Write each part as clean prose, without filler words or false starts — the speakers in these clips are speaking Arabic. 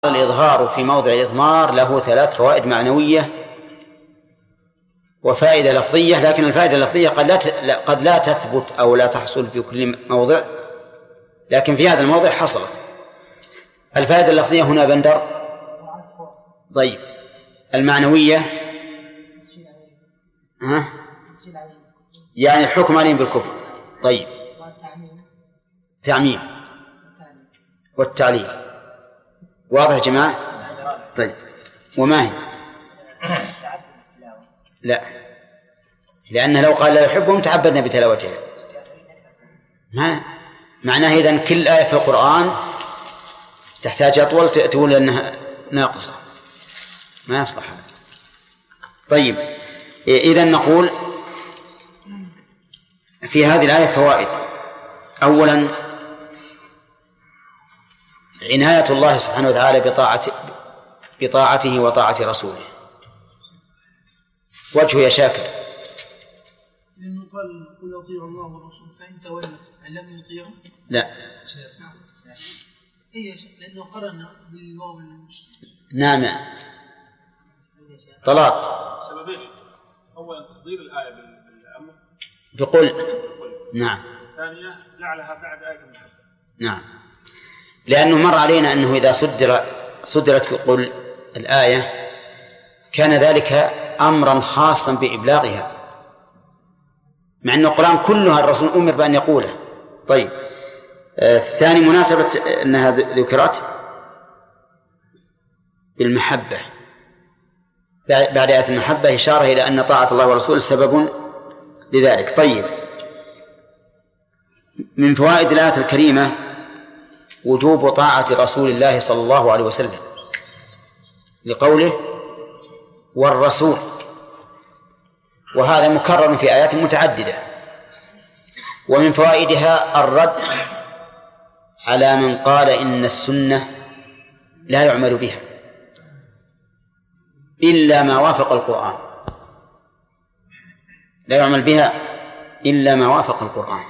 الإظهار في موضع الإضمار له 3 فوائد معنوية وفائدة لفظية، لكن الفائدة اللفظية قد لا تثبت أو لا تحصل في كل موضع، لكن في هذا الموضع حصلت. الفائدة اللفظية هنا بندر. طيب المعنوية يعني الحكم عليهم بالكفر. طيب تعميم والتعليل. واضح يا جماعة؟ طيب وما هي؟ لا، لأنه لو قال لا يحبهم تعبدنا بتلاوتها. ما معناه إذن كل آية في القرآن تحتاج أطول تقول أنها ناقصة، ما يصلح هذا. طيب إذن نقول في هذه الآية فوائد. أولا عناية الله سبحانه وتعالى بطاعته وطاعة رسوله. وجهه يا شاكر. لأنه قال قل أطيعوا الله والرسول فإن تولوا أن لم يطيعوا. لا لأنه قرن بالواو المشرك. نعم طلاق. سببين: أولا تفضيل الآية بالأمر بقول. نعم. ثانيا جعلها بعد آية المحبة. نعم، لأنه مر علينا أنه إذا صدرت بقول الآية كان ذلك أمرا خاصا بإبلاغها، مع أن القرآن كلها الرسول أمر بأن يقوله. طيب الثاني مناسبة أنها ذكرت بالمحبة بعد آية المحبة، إشارة إلى أن طاعة الله ورسوله سبب لذلك. طيب من فوائد الآية الكريمة وجوب طاعة رسول الله صلى الله عليه وسلم لقوله والرسول، وهذا مكرر في آيات متعددة. ومن فوائدها الرد على من قال إن السنة لا يعمل بها إلا ما وافق القرآن، لا يعمل بها إلا ما وافق القرآن.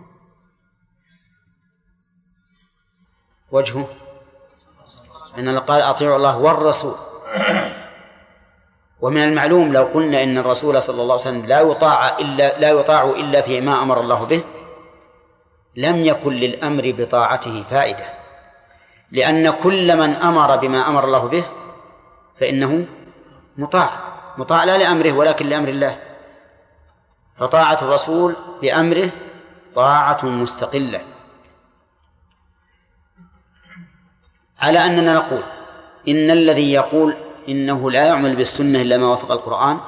وجهه أن قال أطيعوا الله والرسول. ومن المعلوم لو قلنا إن الرسول صلى الله عليه وسلم لا يطاع إلا فيما أمر الله به لم يكن للأمر بطاعته فائدة، لأن كل من أمر بما أمر الله به فإنه مطاع لا لأمره ولكن لأمر الله. فطاعة الرسول بأمره طاعة مستقلة، على أننا نقول إن الذي يقول إنه لا يعمل بالسنة إلا ما وافق القرآن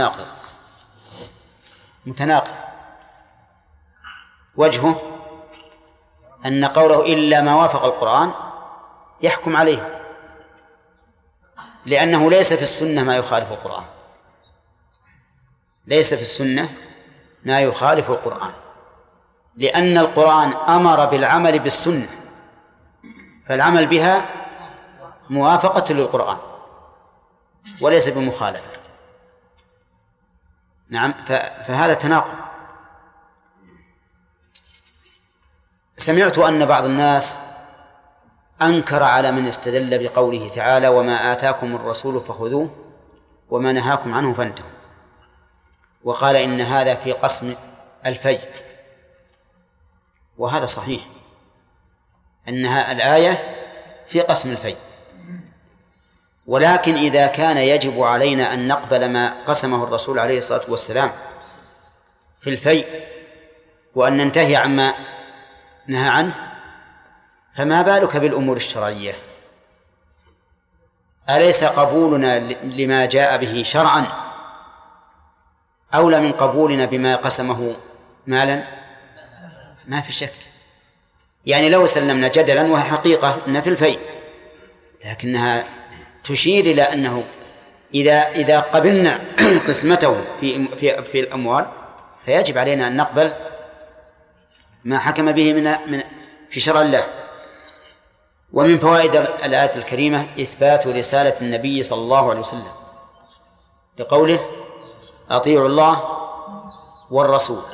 متناقض. وجهه أن قوله إلا ما وافق القرآن يحكم عليه، لأنه ليس في السنة ما يخالف القرآن، ليس في السنة ما يخالف القرآن، لأن القرآن أمر بالعمل بالسنة، فالعمل بها موافقة للقرآن وليس بمخالفة. نعم، فهذا تناقض. سمعت أن بعض الناس أنكر على من استدل بقوله تعالى وما آتاكم الرسول فخذوه وما نهاكم عنه فانتهوا، وقال إن هذا في قسم الفيء، وهذا صحيح أنها الآية في قسم الفيء، ولكن إذا كان يجب علينا أن نقبل ما قسمه الرسول عليه الصلاة والسلام في الفيء وأن ننتهي عما نهى عنه، فما بالك بالأمور الشرعية؟ أليس قبولنا لما جاء به شرعا أولى من قبولنا بما قسمه مالا؟ ما في شك. يعني لو سلمنا جدلا وهي حقيقة أن في الفيء، لكنها تشير إلى أنه إذا قبلنا قسمته في الأموال فيجب علينا أن نقبل ما حكم به من في شرع الله. ومن فوائد الآية الكريمة إثبات رسالة النبي صلى الله عليه وسلم لقوله أطيعوا الله والرسول.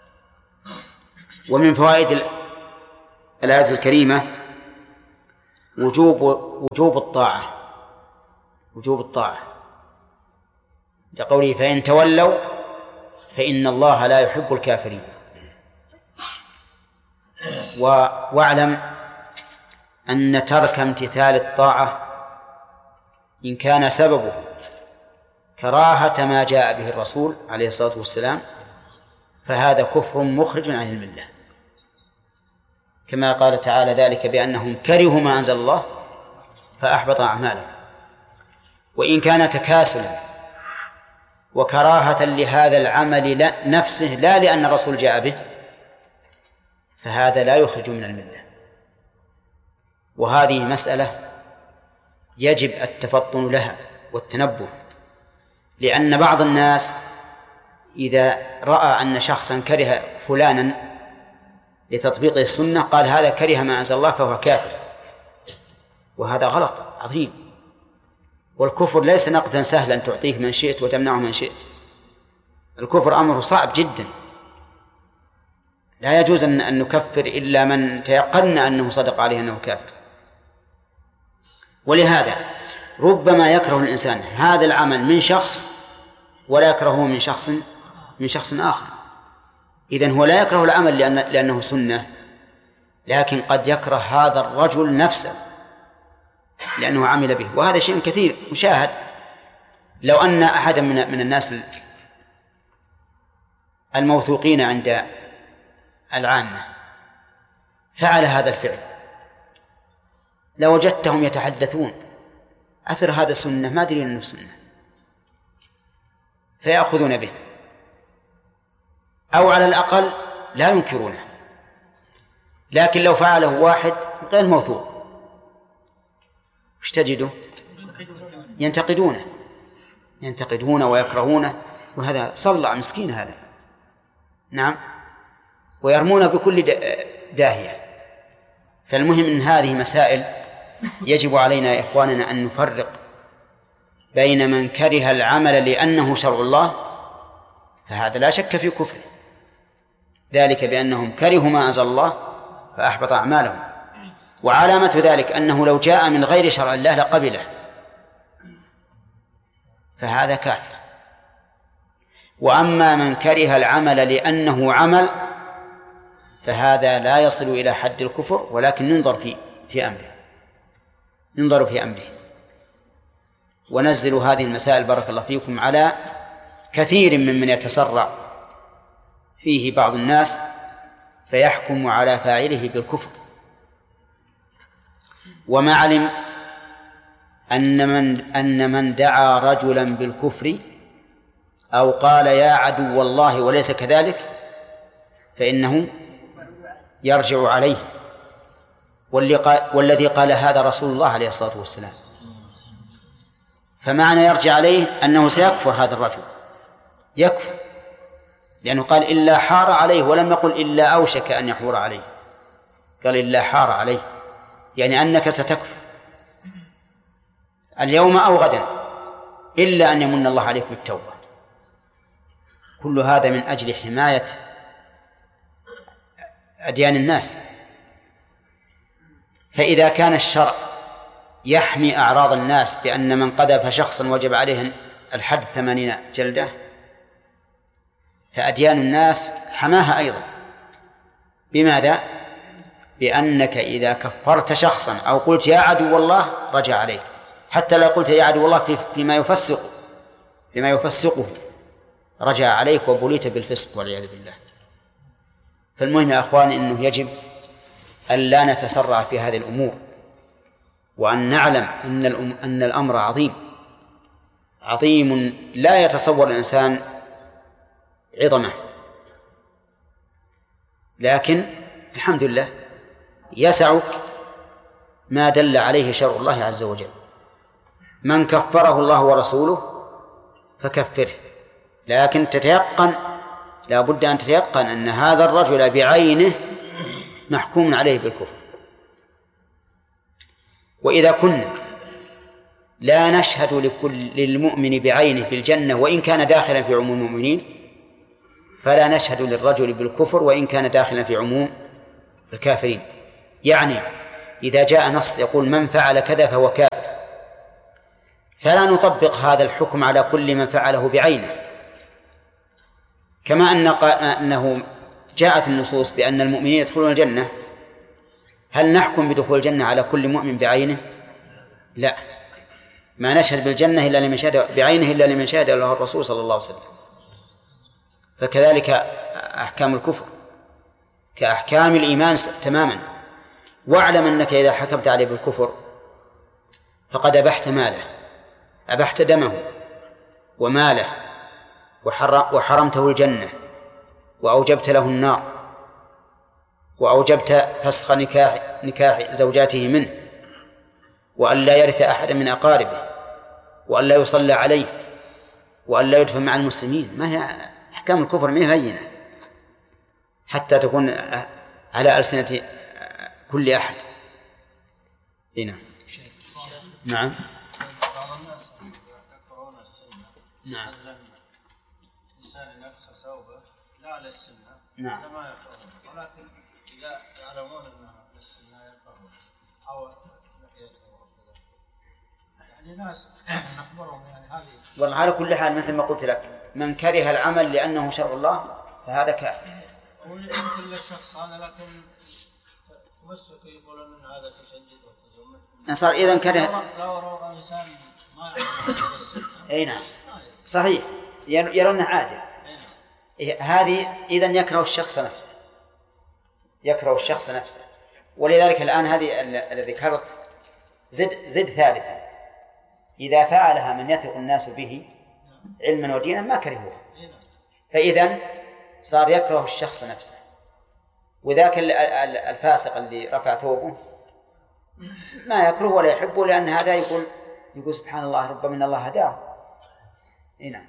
ومن فوائد الآية الكريمة وجوب الطاعة، وجوب الطاعة لقوله فإن تولوا فإن الله لا يحب الكافرين. واعلم أن ترك امتثال الطاعة إن كان سببه كراهة ما جاء به الرسول عليه الصلاة والسلام فهذا كفر مخرج عن الملة، كما قال تعالى ذلك بأنهم كرهوا ما أنزل الله فأحبط أعمالهم. وإن كان تكاسلا وكراهة لهذا العمل نفسه لا لأن الرسول جاء به فهذا لا يخرج من الملة. وهذه مسألة يجب التفطن لها والتنبه، لأن بعض الناس إذا رأى أن شخصا كره فلانا لتطبيق السنة قال هذا كره ما أنزل الله فهو كافر، وهذا غلط عظيم. والكفر ليس نقدا سهلا تعطيه من شئت وتمنعه من شئت، الكفر أمره صعب جدا، لا يجوز أن نكفر إلا من تيقنا أنه صدق عليه أنه كافر. ولهذا ربما يكره الإنسان هذا العمل من شخص ولا يكرهه من شخص آخر. إذن هو لا يكره العمل لأنه سنة، لكن قد يكره هذا الرجل نفسه لأنه عمل به، وهذا شيء كثير مشاهد. لو أن أحدا من الناس الموثوقين عند العامة فعل هذا الفعل لوجدتهم يتحدثون أثر هذا سنة ما أدري أنه سنة، فيأخذون به، أو على الأقل لا ينكرونه. لكن لو فعله واحد غير موثوق وش تجده؟ ينتقدونه ويكرهونه، وهذا صلع مسكين هذا، نعم، ويرمونه بكل داهية. فالمهم أن هذه مسائل يجب علينا يا إخواننا أن نفرق بين من كره العمل لأنه شرع الله فهذا لا شك في كفره، ذلك بأنهم كرهوا ما أنزل الله فأحبط أعمالهم. وعلامة ذلك أنه لو جاء من غير شرع الله لقبله، فهذا كافر. وأما من كره العمل لأنه عمل فهذا لا يصل إلى حد الكفر، ولكن ننظر في أمره. ونزلوا هذه المسائل بارك الله فيكم على كثير ممن يتسرع فيه بعض الناس فيحكم على فاعله بالكفر. وما علم أن من دعا رجلا بالكفر أو قال يا عدو الله وليس كذلك فإنه يرجع عليه. والذي قال هذا رسول الله عليه الصلاة والسلام، فمعنى يرجع عليه أنه سيكفر هذا الرجل، يكفر، لأنه قال إلا حار عليه، ولم يقل إلا أوشك أن يحور عليه، قال إلا حار عليه، يعني أنك ستكفر اليوم أو غدا إلا أن يمن الله عليك بالتوبة. كل هذا من أجل حماية أديان الناس. فإذا كان الشرع يحمي أعراض الناس بأن من قذف شخصا وجب عليه الحد 80 جلدة، فأديان الناس حماها أيضا. بماذا؟ بأنك إذا كفرت شخصا أو قلت يا عدو الله رجع عليك، حتى لو قلت يا عدو الله فيما يفسقه رجع عليك وبليت بالفسق والعياذ بالله. فالمهم يا أخواني أنه يجب أن لا نتسرع في هذه الأمور، وأن نعلم أن الأمر عظيم لا يتصور الإنسان عظمه، لكن الحمد لله يسعك ما دل عليه شرع الله عز وجل. من كفره الله ورسوله فكفره، لكن لا بد أن تتيقن أن هذا الرجل بعينه محكوم عليه بالكفر. وإذا كنا لا نشهد للمؤمن بعينه بالجنة وإن كان داخلا في عموم المؤمنين، فلا نشهد للرجل بالكفر وإن كان داخلا في عموم الكافرين. يعني إذا جاء نص يقول من فعل كذا فهو كافر، فلا نطبق هذا الحكم على كل من فعله بعينه، كما أنه جاءت النصوص بأن المؤمنين يدخلون الجنة، هل نحكم بدخول الجنة على كل مؤمن بعينه؟ لا، ما نشهد بالجنة إلا لمن شهد بعينه إلا لمن شهد له الرسول صلى الله عليه وسلم. فكذلك أحكام الكفر كأحكام الإيمان تماما. واعلم أنك إذا حكمت عليه بالكفر فقد أبحت ماله، أبحت دمه وماله، وحرمته الجنة، وأوجبت له النار، وأوجبت فسخ نكاح زوجاته منه، وأن لا يرث أحد من أقاربه، وأن لا يصلى عليه، وأن لا يدفن مع المسلمين. ما هي أحكام الكفر ما هي هينة حتى تكون على ألسنة كل أحد. هنا نعم. بعض الناس يكفرون السنة. نعم. الإنسان ينقص ثوبه لا على السنة. نعم. كما يكفرون، ولكن إذا يعلمون أن السنة يكفرون أو يعني ناس نخبرهم يعني هذه. والله على كل حال مثل ما قلت لك، من كره العمل لأنه شرع الله فهذا كافر. ويمكن للشخص هذا، لكن تمسك يقولون أن هذا تشدد وتزمت. صار إذا كره. لو رأى إنسان ما يعلم السنة. أي نعم صحيح، يرونه عادي. هذه إذن يكره الشخص نفسه، يكره الشخص نفسه. ولذلك الآن هذه الذي ذكرت زد ثالثا، إذا فعلها من يثق الناس به علما ودينا ما كرهوه، فإذن صار يكره الشخص نفسه. وذاك الفاسق اللي رفع ثوبه ما يكره ولا يحبه، لأن هذا يقول سبحان الله ربما إن الله هداه. هنا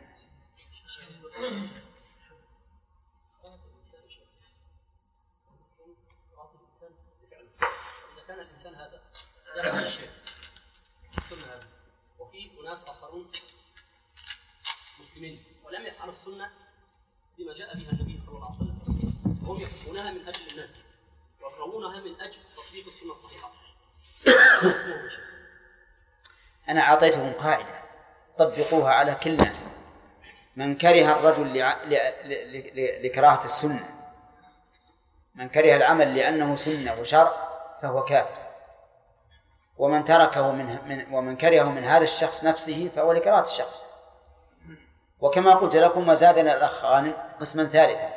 إذا كان الإنسان هذا يعمل الشيء السنة هذا، وفي أناس آخرون مسلمين ولم يفعلوا السنة بما جاء بها النبي صلى الله عليه وسلم، وهم يحبونها من أجل الناس ويكرهونها من أجل تطبيق السنة الصحيحة. أنا أعطيتهم قاعدة طبقوها على كل الناس: من كره الرجل لكراهة السنة، من كره العمل لأنه سنة وشرع فهو كافر، ومن تركه ومن كرهه من هذا الشخص نفسه فهو لكراهة الشخص. وكما قلت لكم وزادنا الأخ غانم قسما ثالثا.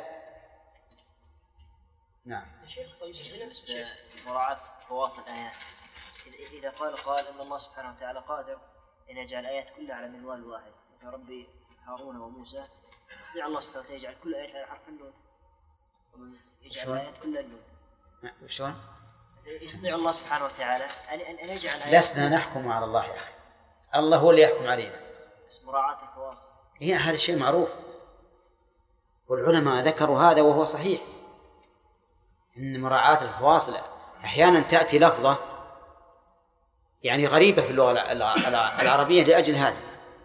نعم. مراعاة فواصل الآيات، إذا قال إن الله سبحانه وتعالى قادر أن يجعل الآيات كلها على منوال واحد، فربي هارون وموسى يستطيع الله سبحانه وتعالى يجعل كل آيات على حرف النون، يجعل الآيات كلها النون. وشون؟ يستطيع الله سبحانه وتعالى أن يجعل آيات. لسنا نحكم على الله يا أخي، الله هو اللي يحكم علينا. بس مراعاة الفواصل هي هذا شيء معروف، والعلماء ذكروا هذا وهو صحيح، إن مراعاة الفواصل أحيانا تأتي لفظة يعني غريبة في اللغة العربية لأجل هذا: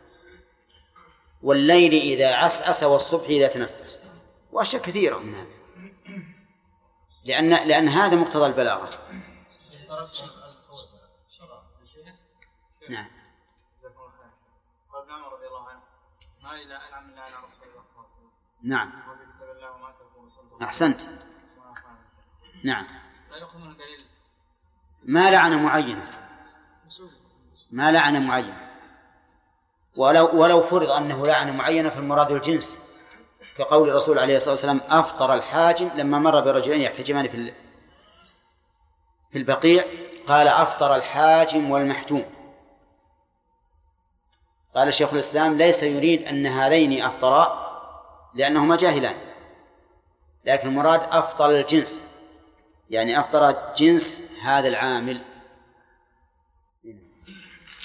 والليل إذا عسعس والصبح إذا تنفس، وأشياء كثيرة من هذا، لأن هذا مقتضى البلاغة. نعم. نعم أحسنت. نعم. ما لعن معينة ولو فرض أنه لعن معينة فالمراد الجنس، كقول الرسول عليه الصلاة والسلام: أفطر الحاجم لما مر برجلين يحتجمان في البقيع، قال: أفطر الحاجم والمحجوم. قال شيخ الإسلام: ليس يريد أن هذين أفطرا لأنهما جاهلان، لكن المراد أفطر الجنس، يعني أفطر جنس هذا العامل